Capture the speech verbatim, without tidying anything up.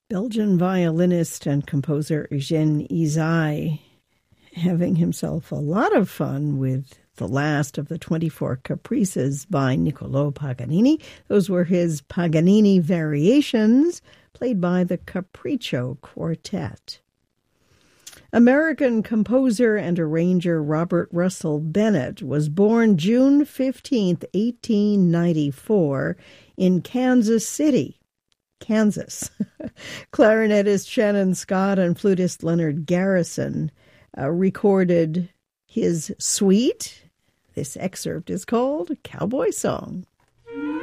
Belgian violinist and composer Eugène Ysaÿe having himself a lot of fun with the last of the twenty-four caprices by Niccolò Paganini. Those were his Paganini variations, played by the Capriccio Quartet. American composer and arranger Robert Russell Bennett was born June fifteenth, eighteen ninety-four, in Kansas City, Kansas. Clarinetist Shannon Scott and flutist Leonard Garrison uh, recorded his suite. This excerpt is called Cowboy Song.